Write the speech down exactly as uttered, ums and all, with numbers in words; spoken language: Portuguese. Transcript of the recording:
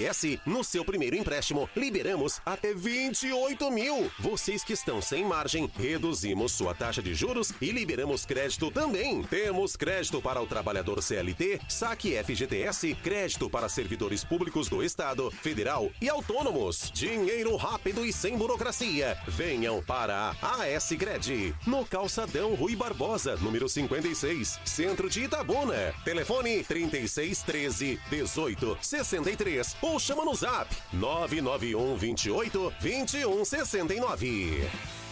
S, no seu primeiro empréstimo, liberamos até vinte e oito mil. Vocês que estão sem margem, reduzimos sua taxa de juros e liberamos crédito também. Temos crédito para o trabalhador C L T, saque F G T S, crédito para servidores públicos do Estado, federal e autônomos. Dinheiro rápido e sem burocracia. Venham para a AScred, no Calçadão Rui Barbosa, número cinquenta e seis, centro de Itabuna. Telefone trinta e seis, treze, dezoito, sessenta e três ou chama no zap nove nove um, vinte e oito, vinte e um, sessenta e nove.